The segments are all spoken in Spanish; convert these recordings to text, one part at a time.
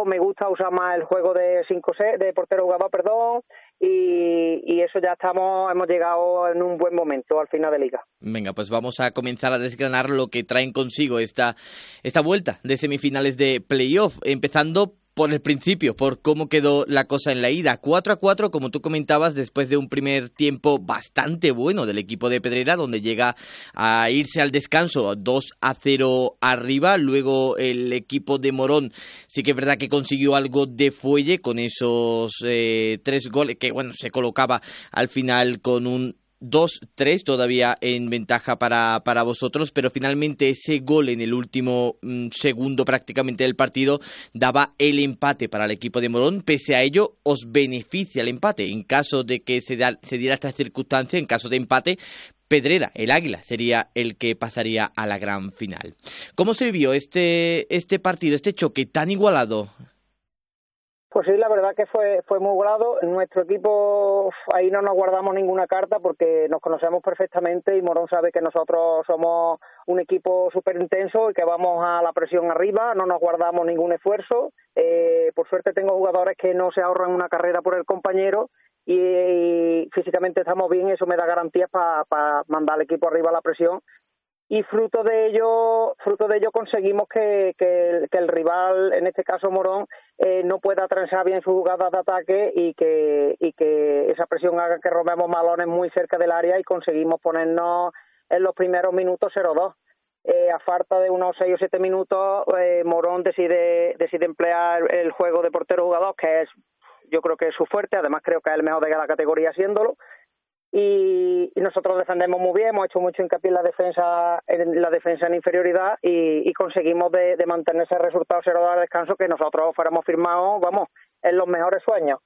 me gusta usar más el juego de 5-6, de portero jugador, perdón, y eso ya hemos llegado en un buen momento al final de liga. Venga, pues vamos a comenzar a desgranar lo que traen consigo esta vuelta de semifinales de playoff, empezando por el principio, por cómo quedó la cosa en la ida. 4-4, como tú comentabas, después de un primer tiempo bastante bueno del equipo de Pedrera, donde llega a irse al descanso 2-0 arriba. Luego el equipo de Morón sí que es verdad que consiguió algo de fuelle con esos 3 goles, que bueno, se colocaba al final con un 2-3 todavía en ventaja para vosotros, pero finalmente ese gol en el último segundo prácticamente del partido daba el empate para el equipo de Morón. Pese a ello, os beneficia el empate. En caso de que se diera esta circunstancia, en caso de empate, Pedrera, el Águila, sería el que pasaría a la gran final. ¿Cómo se vivió este partido, este choque tan igualado? Pues sí, la verdad que fue muy igualado. En nuestro equipo ahí no nos guardamos ninguna carta porque nos conocemos perfectamente y Morón sabe que nosotros somos un equipo súper intenso y que vamos a la presión arriba, no nos guardamos ningún esfuerzo. Por suerte tengo jugadores que no se ahorran una carrera por el compañero y físicamente estamos bien, eso me da garantías para mandar al equipo arriba a la presión. Y fruto de ello conseguimos que el rival, en este caso Morón, no pueda transar bien sus jugadas de ataque y que esa presión haga que robemos balones muy cerca del área y conseguimos ponernos en los primeros minutos 0-2. A falta de unos 6 o 7 minutos, Morón decide emplear el juego de portero-jugador, que yo creo que es su fuerte, además creo que es el mejor de la categoría haciéndolo. Y nosotros defendemos muy bien, hemos hecho mucho hincapié en la defensa en inferioridad y conseguimos de mantener ese resultado 0-2 al descanso que nosotros fuéramos firmados, en los mejores sueños.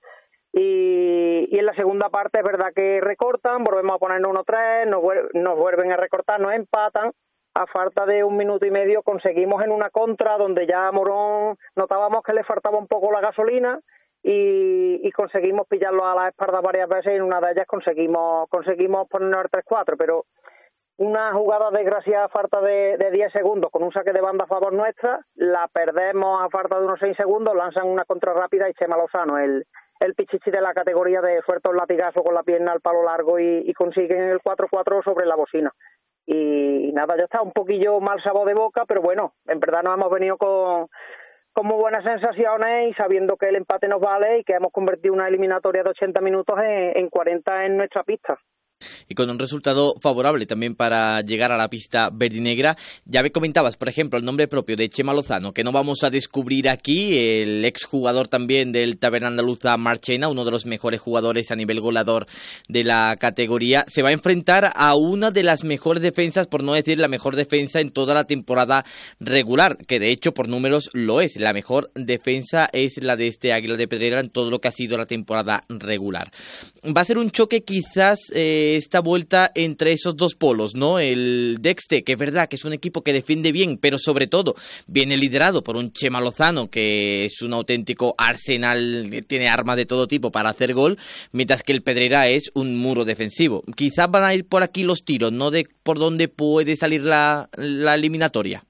Y en la segunda parte es verdad que recortan, volvemos a ponernos 1-3, nos vuelven a recortar, nos empatan. A falta de 1 minuto y medio conseguimos en una contra donde ya a Morón notábamos que le faltaba un poco la gasolina y conseguimos pillarlo a la espalda varias veces y en una de ellas conseguimos ponernos al 3-4, pero una jugada desgraciada a falta de 10 segundos con un saque de banda a favor nuestra, la perdemos a falta de unos 6 segundos, lanzan una contra rápida y Chema Lozano, el pichichi de la categoría de suelta un latigazo con la pierna al palo largo y consiguen el 4-4 sobre la bocina. Y nada, ya está un poquillo mal sabor de boca, pero bueno, en verdad nos hemos venido con muy buenas sensaciones y sabiendo que el empate nos vale y que hemos convertido una eliminatoria de 80 minutos en 40 en nuestra pista. Y con un resultado favorable también para llegar a la pista verdinegra. Ya me comentabas, por ejemplo, el nombre propio de Chema Lozano, que no vamos a descubrir aquí, el exjugador también del Taberna Andaluza Marchena, uno de los mejores jugadores a nivel goleador de la categoría. Se va a enfrentar a una de las mejores defensas, por no decir la mejor defensa en toda la temporada regular, que de hecho por números lo es. La mejor defensa es la de este Águila de Pedrera en todo lo que ha sido la temporada regular. Va a ser un choque quizás esta vuelta entre esos dos polos, ¿no? El Dexte, que es verdad que es un equipo que defiende bien, pero sobre todo viene liderado por un Chema Lozano, que es un auténtico arsenal, tiene armas de todo tipo para hacer gol, mientras que el Pedrera es un muro defensivo. Quizás van a ir por aquí los tiros, ¿no? De por dónde puede salir la eliminatoria.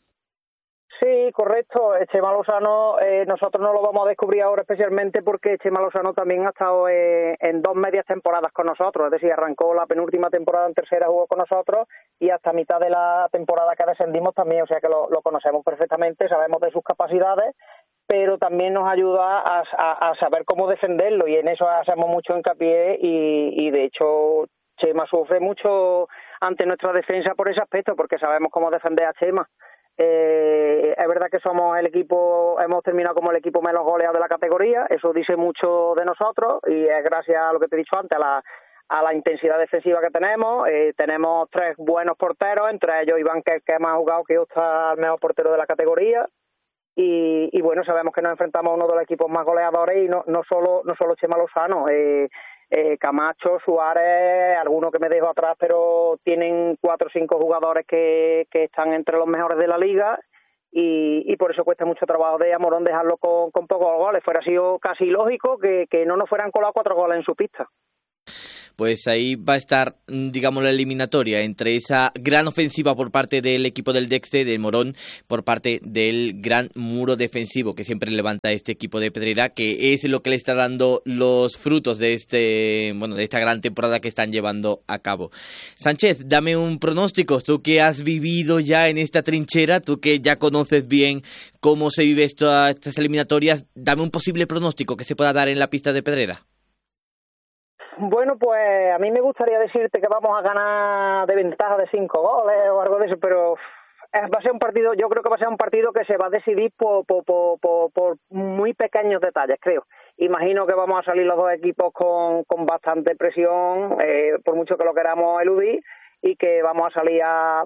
Sí, correcto. Chema Lozano, nosotros no lo vamos a descubrir ahora especialmente porque Chema Lozano también ha estado en 2 medias temporadas con nosotros, es decir, arrancó la penúltima temporada en tercera, jugó con nosotros y hasta mitad de la temporada que descendimos también, o sea que lo conocemos perfectamente, sabemos de sus capacidades, pero también nos ayuda a saber cómo defenderlo y en eso hacemos mucho hincapié y de hecho Chema sufre mucho ante nuestra defensa por ese aspecto porque sabemos cómo defender a Chema. Es verdad que somos el equipo, hemos terminado como el equipo menos goleado de la categoría, eso dice mucho de nosotros y es gracias a lo que te he dicho antes, a la intensidad defensiva que tenemos. Tenemos 3 buenos porteros, entre ellos Iván, que más ha jugado, que está el mejor portero de la categoría. Y bueno, sabemos que nos enfrentamos a uno de los equipos más goleadores y no solo Chema Lozano, Camacho, Suárez, algunos que me dejo atrás, pero tienen 4 o 5 jugadores que están entre los mejores de la liga y por eso cuesta mucho trabajo de Morón dejarlo con pocos goles. Fuera sido casi lógico que no nos fueran colado 4 goles en su pista. pues ahí va a estar, digamos, la eliminatoria entre esa gran ofensiva por parte del equipo del Dexter, del Morón, por parte del gran muro defensivo que siempre levanta este equipo de Pedrera, que es lo que le está dando los frutos de de esta gran temporada que están llevando a cabo. Sánchez, dame un pronóstico, tú que has vivido ya en esta trinchera, tú que ya conoces bien cómo se vive estas eliminatorias, dame un posible pronóstico que se pueda dar en la pista de Pedrera. Bueno, pues a mí me gustaría decirte que vamos a ganar de ventaja de 5 goles o algo de eso, pero va a ser un partido, yo creo que va a ser un partido que se va a decidir por muy pequeños detalles, creo. Imagino que vamos a salir los dos equipos con bastante presión, por mucho que lo queramos eludir, y que vamos a salir a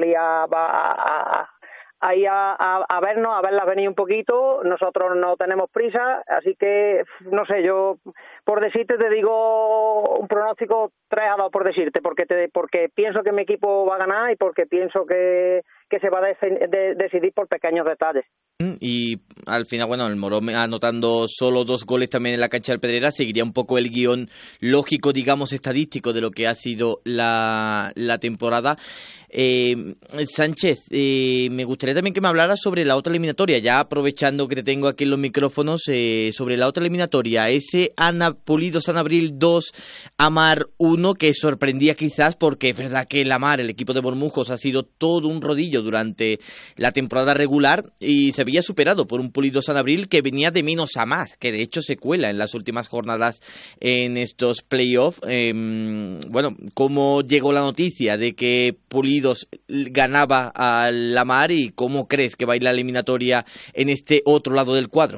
vernos, a verlas venir un poquito. Nosotros no tenemos prisa, así que, no sé, yo por decirte te digo un pronóstico 3-2 por decirte, porque pienso que mi equipo va a ganar y porque pienso que se va a decidir por pequeños detalles. Y al final, bueno, el Morón anotando solo 2 goles también en la cancha del Pedrera, seguiría un poco el guión lógico, digamos, estadístico de lo que ha sido la temporada. Sánchez, me gustaría también que me hablaras sobre la otra eliminatoria, ya aprovechando que te tengo aquí en los micrófonos, sobre la otra eliminatoria, ese Pulido San Abril 2, Amar 1, que sorprendía quizás porque es verdad que el Amar, el equipo de Bormujos, ha sido todo un rodillo durante la temporada regular y se había superado por un Pulido San Abril que venía de menos a más, que de hecho se cuela en las últimas jornadas en estos playoffs. Bueno, ¿cómo llegó la noticia de que Pulido ganaba al Amar y cómo crees que va a ir la eliminatoria en este otro lado del cuadro?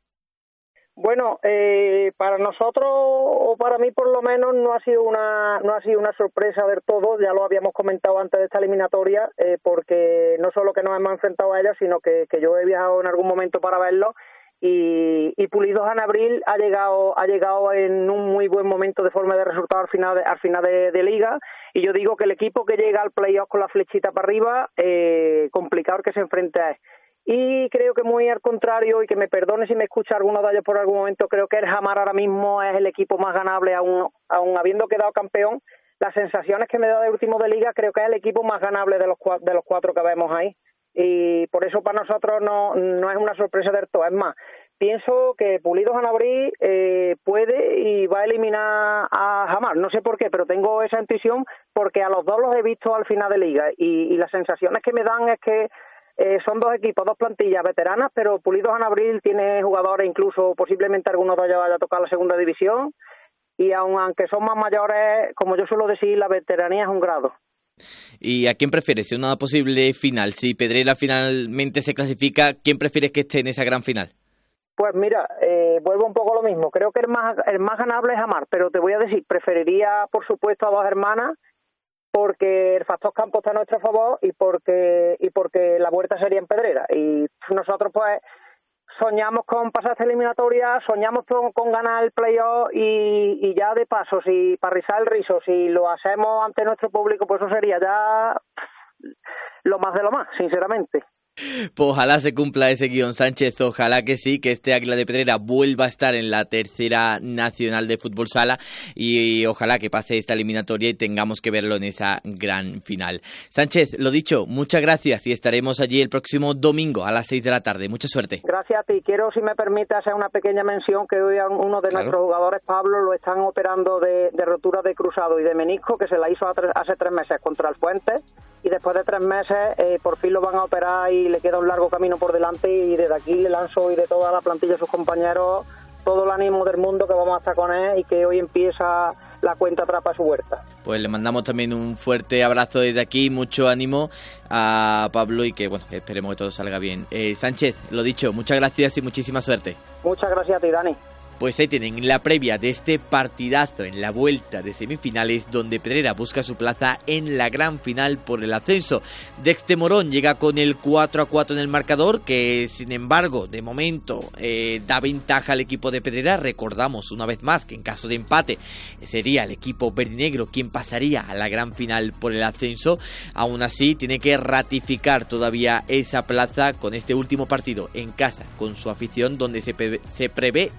Bueno, para nosotros, o para mí por lo menos, no ha sido una sorpresa del todo. Ya lo habíamos comentado antes de esta eliminatoria, porque no solo que nos hemos enfrentado a ella, sino que yo he viajado en algún momento para verlo. Y Pulido San Abril ha llegado en un muy buen momento de forma de resultado al final de liga, y yo digo que el equipo que llega al playoff con la flechita para arriba, complicado que se enfrente a él. Y creo que muy al contrario, y que me perdone si me escucha alguno de ellos por algún momento, creo que el Jamar ahora mismo es el equipo más ganable, aún habiendo quedado campeón. Las sensaciones que me da de último de liga, creo que es el equipo más ganable de los 4 que vemos ahí. Y por eso para nosotros no es una sorpresa del todo. Es más, pienso que Pulido San Abril puede y va a eliminar a Jamar. No sé por qué, pero tengo esa intuición porque a los dos los he visto al final de liga y las sensaciones que me dan es que son 2 equipos, 2 plantillas veteranas, pero Pulido San Abril tiene jugadores, incluso posiblemente algunos de ellos vaya a tocar la segunda división, y aunque son más mayores, como yo suelo decir, la veteranía es un grado. ¿Y a quién prefieres en una posible final? Si Pedrera finalmente se clasifica, ¿quién prefieres que esté en esa gran final? Pues mira, vuelvo un poco a lo mismo. Creo que el más ganable es Amar, pero te voy a decir, preferiría por supuesto a 2 hermanas, porque el factor campo está a nuestro favor y porque la vuelta sería en Pedrera. Y nosotros pues soñamos con pasar esta eliminatoria, soñamos con ganar el playoff y ya de paso, si para rizar el rizo, si lo hacemos ante nuestro público, pues eso sería ya lo más de lo más, sinceramente. Pues ojalá se cumpla ese guión, Sánchez, ojalá que sí, que este Águila de Pedrera vuelva a estar en la tercera nacional de fútbol sala y ojalá que pase esta eliminatoria y tengamos que verlo en esa gran final. Sánchez, lo dicho, muchas gracias y estaremos allí el próximo domingo a las 6 de la tarde. Mucha suerte. Gracias a ti. Quiero, si me permite, hacer una pequeña mención que hoy a uno de nuestros jugadores, Pablo, lo están operando de rotura de cruzado y de menisco, que se la hizo hace 3 meses contra el Fuente, y después de 3 meses por fin lo van a operar y le queda un largo camino por delante, y desde aquí le lanzo y de toda la plantilla de sus compañeros todo el ánimo del mundo, que vamos a estar con él y que hoy empieza la cuenta atrás para su vuelta. Pues le mandamos también un fuerte abrazo desde aquí, mucho ánimo a Pablo y que bueno, esperemos que todo salga bien. Sánchez, lo dicho, muchas gracias y muchísima suerte. Muchas gracias a ti, Dani. Pues ahí tienen la previa de este partidazo en la vuelta de semifinales, donde Pedrera busca su plaza en la gran final por el ascenso. Dexter Morón llega con el 4-4 en el marcador, que sin embargo de momento da ventaja al equipo de Pedrera. Recordamos una vez más que en caso de empate sería el equipo verdinegro quien pasaría a la gran final por el ascenso. Aún así tiene que ratificar todavía esa plaza con este último partido en casa con su afición, donde se prevé lleno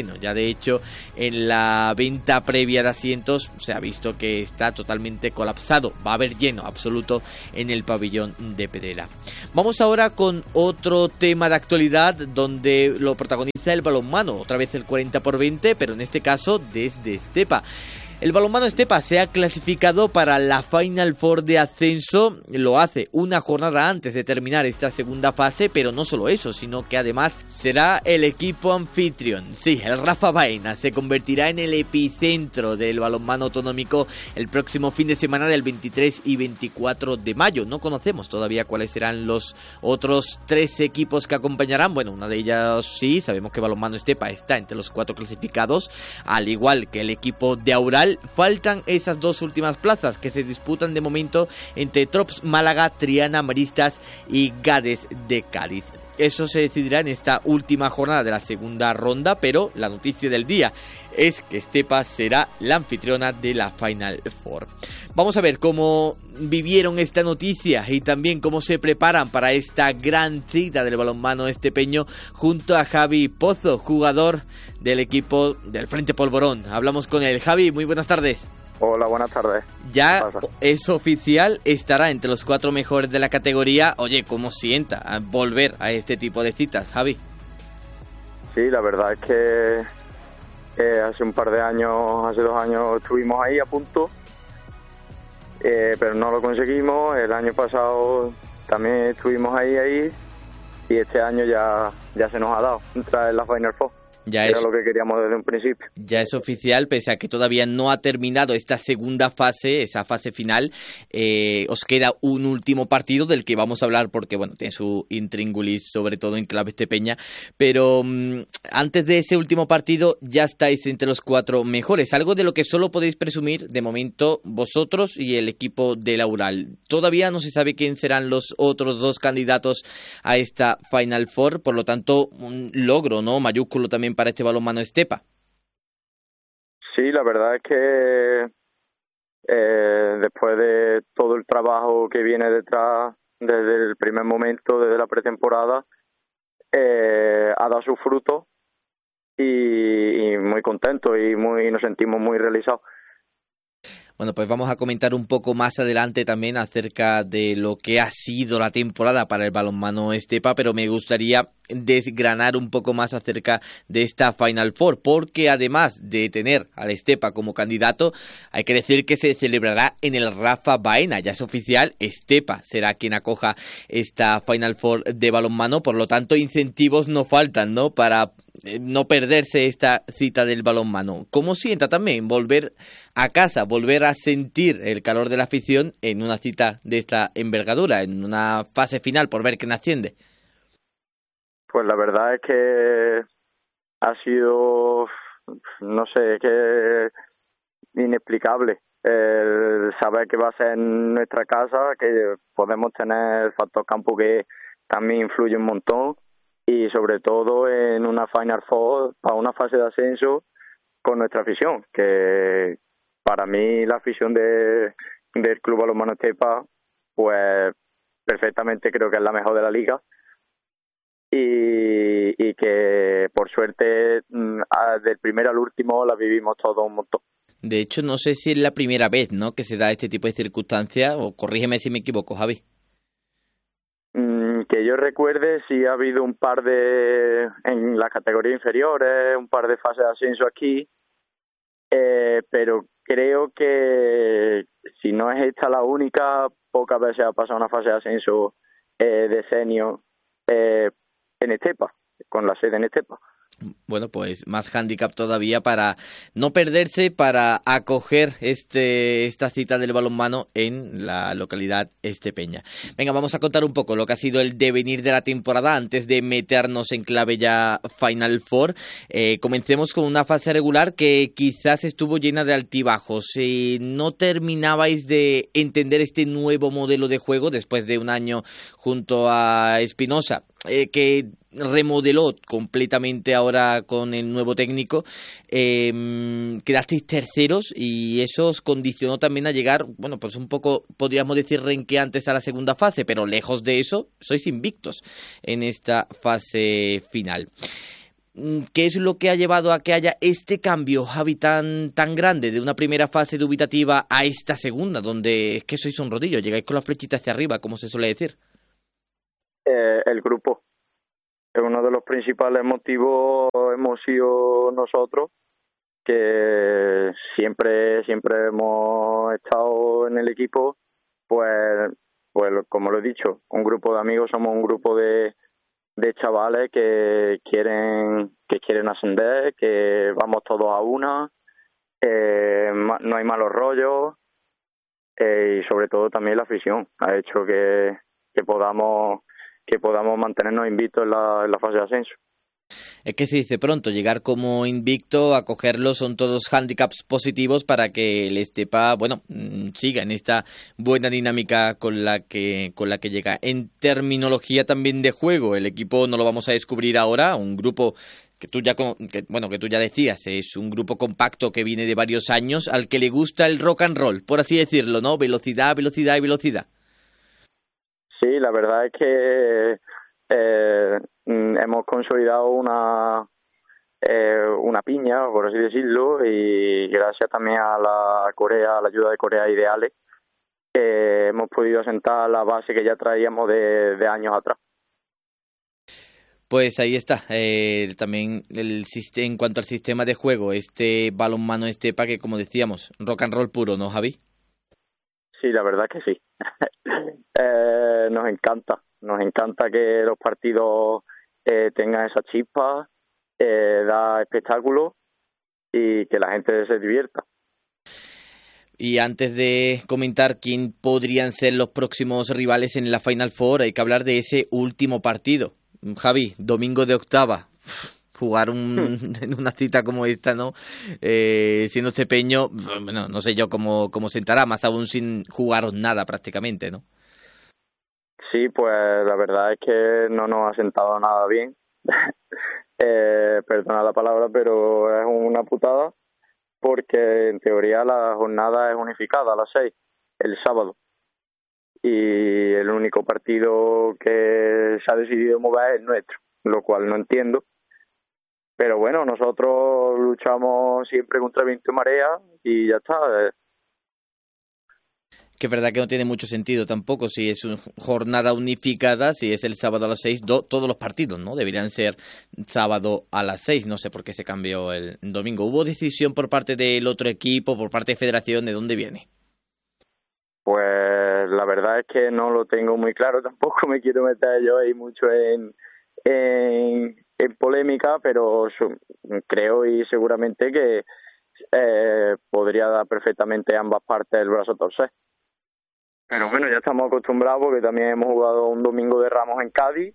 lleno. Ya de hecho en la venta previa de asientos se ha visto que está totalmente colapsado. Va a haber lleno absoluto en el pabellón de Pedrera. Vamos ahora con otro tema de actualidad donde lo protagoniza el balonmano. Otra vez el 40x20, pero en este caso desde Estepa. El balonmano Estepa se ha clasificado para la Final Four de ascenso, lo hace una jornada antes de terminar esta segunda fase, pero no solo eso, sino que además será el equipo anfitrión. Sí, el Rafa Baena se convertirá en el epicentro del balonmano autonómico el próximo fin de semana del 23 y 24 de mayo. No conocemos todavía cuáles serán los otros 3 equipos que acompañarán. Bueno, una de ellas sí, sabemos que balonmano Estepa está entre los 4 clasificados, al igual que el equipo de Aural. Faltan esas 2 últimas plazas que se disputan de momento entre Trops Málaga, Triana Maristas y Gades de Cádiz. Eso se decidirá en esta última jornada de la segunda ronda, pero la noticia del día es que Estepa será la anfitriona de la Final Four. Vamos a ver cómo vivieron esta noticia y también cómo se preparan para esta gran cita del balonmano estepeño junto a Javi Pozo, jugador del equipo del Frente Polvorón. Hablamos con él. Javi, muy buenas tardes. Hola, buenas tardes. Ya es oficial, estará entre los 4 mejores de la categoría. Oye, ¿cómo sienta volver a este tipo de citas, Javi? Sí, la verdad es que hace un par de años, hace 2 años estuvimos ahí a punto, pero no lo conseguimos. El año pasado también estuvimos ahí y este año ya se nos ha dado entrar en la Final Four. Era lo que queríamos desde un principio. Ya es oficial, pese a que todavía no ha terminado esta segunda fase, esa fase final. Os queda un último partido del que vamos a hablar porque, bueno, tiene su intríngulis, sobre todo en clave estepeña. Pero antes de ese último partido ya estáis entre los 4 mejores. Algo de lo que solo podéis presumir de momento vosotros y el equipo del Aural. Todavía no se sabe quién serán los otros 2 candidatos a esta Final Four. Por lo tanto, un logro, ¿no?, mayúsculo también para este balonmano Estepa. Sí, la verdad es que después de todo el trabajo que viene detrás desde el primer momento, desde la pretemporada, ha dado sus frutos y muy contentos y nos sentimos muy realizados. Bueno, pues vamos a comentar un poco más adelante también acerca de lo que ha sido la temporada para el balonmano Estepa, pero me gustaría desgranar un poco más acerca de esta Final Four, porque además de tener al Estepa como candidato, hay que decir que se celebrará en el Rafa Baena. Ya es oficial, Estepa será quien acoja esta Final Four de balonmano, por lo tanto incentivos no faltan, ¿no?, para no perderse esta cita del balonmano. ¿Cómo sienta también volver a casa, volver a sentir el calor de la afición en una cita de esta envergadura, en una fase final por ver quién asciende? Pues la verdad es que ha sido, no sé, que inexplicable. El saber que va a ser en nuestra casa, que podemos tener el factor campo que también influye un montón, y sobre todo en una Final Four, para una fase de ascenso con nuestra afición, que para mí la afición del Club Balonmano Estepa, pues perfectamente creo que es la mejor de la liga, y que por suerte del primero al último la vivimos todos un montón. De hecho, no sé si es la primera vez, ¿no?, que se da este tipo de circunstancias, o corrígeme si me equivoco, Javi. Que yo recuerde, sí ha habido un par en las categorías inferiores, un par de fases de ascenso aquí, pero creo que si no es esta la única, pocas veces ha pasado una fase de ascenso de senior en Estepa, con la sede en Estepa. Bueno, pues más hándicap todavía para no perderse, para acoger esta cita del balonmano en la localidad estepeña. Venga, vamos a contar un poco lo que ha sido el devenir de la temporada antes de meternos en clave ya Final Four. Comencemos con una fase regular que quizás estuvo llena de altibajos. No terminabais de entender este nuevo modelo de juego después de un año junto a Espinosa, que remodeló completamente ahora con el nuevo técnico. Quedasteis terceros y eso os condicionó también a llegar, bueno, pues un poco, podríamos decir, renqueantes a la segunda fase, pero lejos de eso, sois invictos en esta fase final. ¿Qué es lo que ha llevado a que haya este cambio, Javi, tan grande de una primera fase dubitativa a esta segunda, donde es que sois un rodillo, llegáis con la flechita hacia arriba, como se suele decir? El grupo. Es uno de los principales motivos hemos sido nosotros, que siempre hemos estado en el equipo, pues como lo he dicho, un grupo de amigos, somos un grupo de chavales que quieren ascender, que vamos todos a una, no hay malos rollos, y sobre todo también la afición ha hecho que podamos mantenernos invictos en la fase de ascenso. Es que se dice pronto, llegar como invicto, a cogerlo, son todos hándicaps positivos para que el Estepa, siga en esta buena dinámica con la que llega. En terminología también de juego, el equipo no lo vamos a descubrir ahora, un grupo que tú ya decías, es un grupo compacto que viene de varios años, al que le gusta el rock and roll, por así decirlo, ¿no? Velocidad, velocidad y velocidad. Sí, la verdad es que hemos consolidado una piña, por así decirlo, y gracias también a la ayuda de Corea Ideales, hemos podido asentar la base que ya traíamos de años atrás. Pues ahí está, también en cuanto al sistema de juego, este balonmano Estepa que, como decíamos, rock and roll puro, ¿no, Javi? Sí, la verdad que sí. Nos encanta que los partidos tengan esa chispa, da espectáculo y que la gente se divierta. Y antes de comentar quién podrían ser los próximos rivales en la Final Four, hay que hablar de ese último partido. Javi, domingo de octava, jugar en una cita como esta, ¿no? Siendo Estepeño, bueno, no sé yo cómo sentará, más aún sin jugaros nada prácticamente, ¿no? Sí, pues la verdad es que no nos ha sentado nada bien. Perdona la palabra, pero es una putada, porque en teoría la jornada es unificada a las 6, el sábado. Y el único partido que se ha decidido mover es nuestro, lo cual no entiendo. Pero bueno, nosotros luchamos siempre contra viento y marea y ya está. Que es verdad que no tiene mucho sentido tampoco si es una jornada unificada, si es el sábado a las 6, todos los partidos, ¿no? Deberían ser sábado a las 6, no sé por qué se cambió el domingo. ¿Hubo decisión por parte del otro equipo, por parte de Federación, de dónde viene? Pues la verdad es que no lo tengo muy claro, tampoco me quiero meter yo ahí mucho en polémica, pero creo y seguramente que podría dar perfectamente a ambas partes el brazo a torcer. Pero bueno, ya estamos acostumbrados porque también hemos jugado un domingo de Ramos en Cádiz.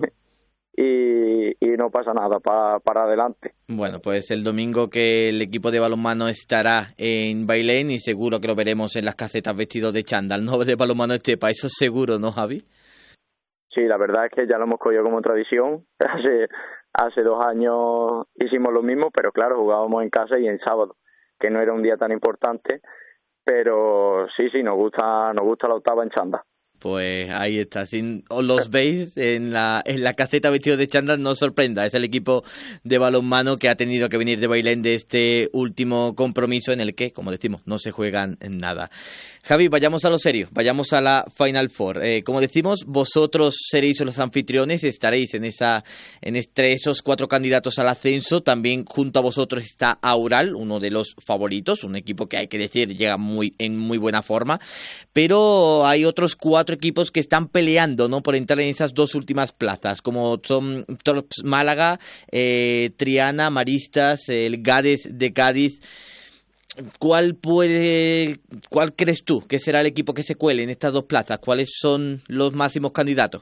Y no pasa nada, para adelante. Bueno, pues el domingo que el equipo de balonmano estará en Bailén y seguro que lo veremos en las casetas vestidos de chándal, no de balonmano Estepa, eso seguro, ¿no, Javi? Sí, la verdad es que ya lo hemos cogido como tradición. Hace 2 años hicimos lo mismo, pero claro, jugábamos en casa y en sábado, que no era un día tan importante, pero sí, nos gusta la octava en chándal. Pues ahí está, si os los veis en la caseta vestido de chándal, no os sorprenda, es el equipo de balonmano que ha tenido que venir de Bailén de este último compromiso en el que, como decimos, no se juegan en nada. Javi, vayamos a lo serio, vayamos a la Final Four. Como decimos, vosotros seréis los anfitriones, estaréis entre esos 4 candidatos al ascenso. También junto a vosotros está Aural, uno de los favoritos, un equipo que hay que decir llega en muy buena forma, pero hay otros 4 equipos que están peleando, ¿no?, por entrar en esas 2 últimas plazas, como son Torps Málaga, Triana, Maristas, el Gades de Cádiz. ¿Cuál crees tú que será el equipo que se cuele en estas 2 plazas? ¿Cuáles son los máximos candidatos?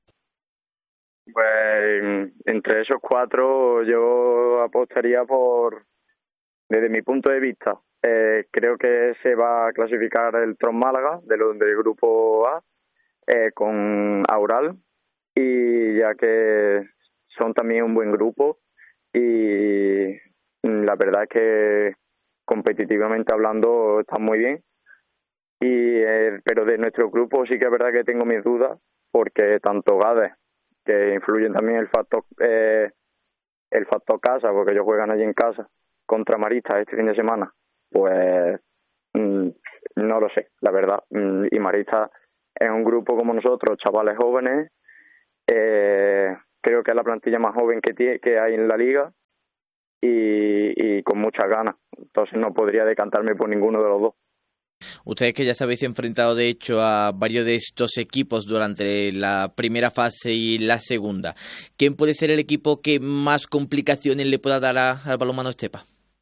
Pues entre esos 4 yo apostaría desde mi punto de vista, creo que se va a clasificar el Torps Málaga del grupo A, con Aural, y ya que son también un buen grupo y la verdad es que competitivamente hablando están muy bien, pero de nuestro grupo sí que es verdad que tengo mis dudas, porque tanto Gades, que influyen también el factor el factor casa, porque ellos juegan allí en casa contra Marista este fin de semana, pues no lo sé, la verdad. Y Marista es un grupo como nosotros, chavales jóvenes, creo que es la plantilla más joven que hay en la liga y con muchas ganas, entonces no podría decantarme por ninguno de los dos. Ustedes que ya se habéis enfrentado de hecho a varios de estos equipos durante la primera fase y la segunda, ¿quién puede ser el equipo que más complicaciones le pueda dar al Balonmano Estepa?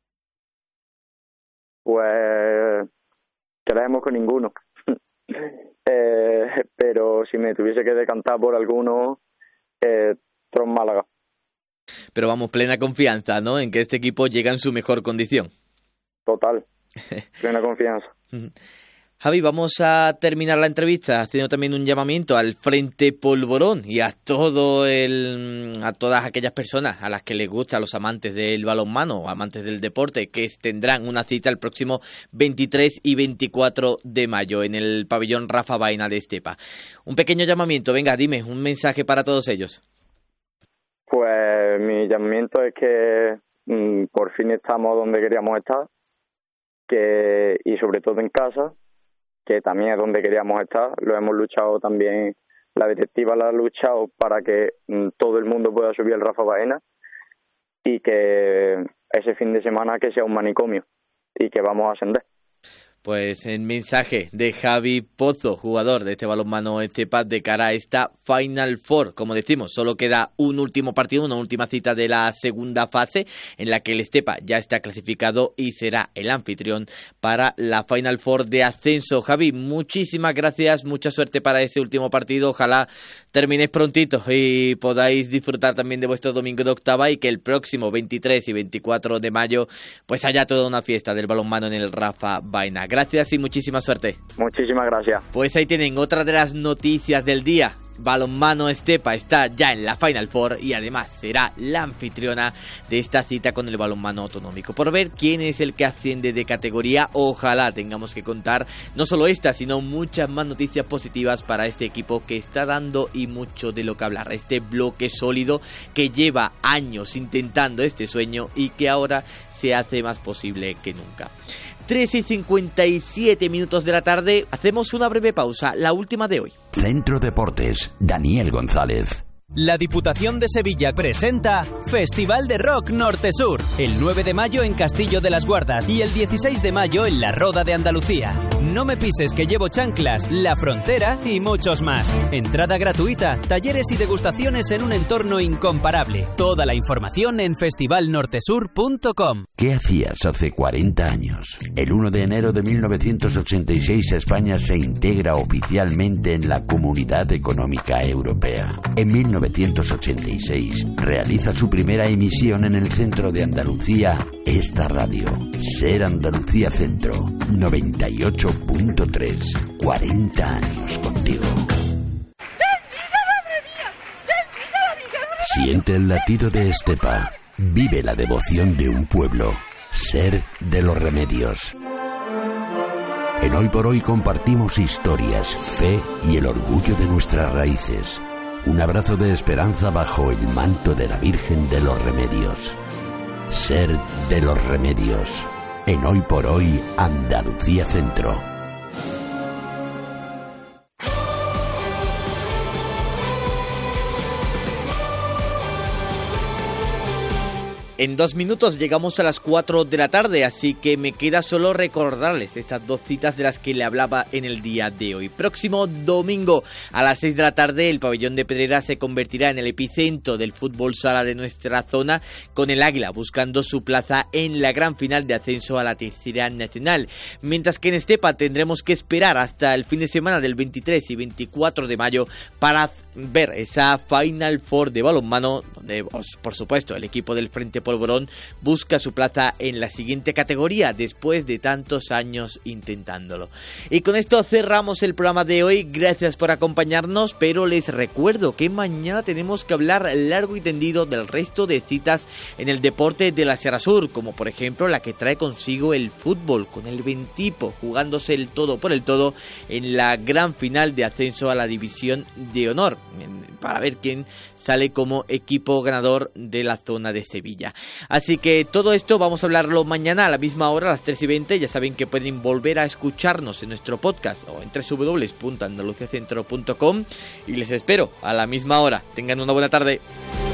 Pues creemos que ninguno. Pero si me tuviese que decantar por alguno, Tron Málaga. Pero vamos, plena confianza, ¿no?, en que este equipo llega en su mejor condición. Total, plena confianza. Javi, vamos a terminar la entrevista haciendo también un llamamiento al Frente Polvorón y a todas aquellas personas a las que les gusta, a los amantes del balonmano o amantes del deporte, que tendrán una cita el próximo 23 y 24 de mayo en el pabellón Rafa Baena de Estepa. Un pequeño llamamiento, venga, dime, un mensaje para todos ellos. Pues mi llamamiento es que por fin estamos donde queríamos estar, y sobre todo en casa, que también es donde queríamos estar. Lo hemos luchado también, la directiva la ha luchado para que todo el mundo pueda subir al Rafa Baena y que ese fin de semana que sea un manicomio y que vamos a ascender. Pues el mensaje de Javi Pozo, jugador de este balonmano Estepa, de cara a esta Final Four. Como decimos, solo queda un último partido, una última cita de la segunda fase, en la que el Estepa ya está clasificado y será el anfitrión para la Final Four de ascenso. Javi, muchísimas gracias, mucha suerte para ese último partido. Ojalá terminéis prontito y podáis disfrutar también de vuestro domingo de octava y que el próximo 23 y 24 de mayo pues haya toda una fiesta del balonmano en el Rafa Baena. Gracias y muchísima suerte. Muchísimas gracias. Pues ahí tienen otra de las noticias del día. Balonmano Estepa está ya en la Final Four y además será la anfitriona de esta cita con el balonmano autonómico. Por ver quién es el que asciende de categoría, ojalá tengamos que contar no solo esta, sino muchas más noticias positivas para este equipo que está dando y mucho de lo que hablar. Este bloque sólido que lleva años intentando este sueño y que ahora se hace más posible que nunca. 3:57 de la tarde, hacemos una breve pausa, la última de hoy. Centro Deportes, Daniel González. La Diputación de Sevilla presenta Festival de Rock Norte-Sur, el 9 de mayo en Castillo de las Guardas y el 16 de mayo en La Roda de Andalucía. No me pises que llevo chanclas, La Frontera y muchos más. Entrada gratuita, talleres y degustaciones en un entorno incomparable. Toda la información en festivalnortesur.com. ¿Qué hacías hace 40 años? El 1 de enero de 1986 España se integra oficialmente en la Comunidad Económica Europea. En 1986 realiza su primera emisión en el centro de Andalucía esta radio, Ser Andalucía Centro, 98.3, 40 años contigo. Siente el latido de Estepa, vive la devoción de un pueblo, Ser de los Remedios. En Hoy por Hoy compartimos historias, fe y el orgullo de nuestras raíces. Un abrazo de esperanza bajo el manto de la Virgen de los Remedios. Ser de los Remedios. En Hoy por Hoy, Andalucía Centro. En 2 minutos llegamos a las 4 de la tarde, así que me queda solo recordarles estas 2 citas de las que le hablaba en el día de hoy. Próximo domingo a las 6 de la tarde el pabellón de Pedrera se convertirá en el epicentro del fútbol sala de nuestra zona, con el Águila buscando su plaza en la gran final de ascenso a la Tercera Nacional. Mientras que en Estepa tendremos que esperar hasta el fin de semana del 23 y 24 de mayo para ver esa Final Four de balonmano, donde por supuesto el equipo del Frente Polvorón busca su plaza en la siguiente categoría después de tantos años intentándolo. Y con esto cerramos el programa de hoy. Gracias por acompañarnos, pero les recuerdo que mañana tenemos que hablar largo y tendido del resto de citas en el deporte de la Sierra Sur, como por ejemplo la que trae consigo el fútbol, con el Ventipo jugándose el todo por el todo en la gran final de ascenso a la División de Honor, para ver quién sale como equipo ganador de la zona de Sevilla. Así que todo esto vamos a hablarlo mañana a la misma hora, a las 3:20. Ya saben que pueden volver a escucharnos en nuestro podcast o en www.andaluciacentro.com y les espero a la misma hora. Tengan una buena tarde.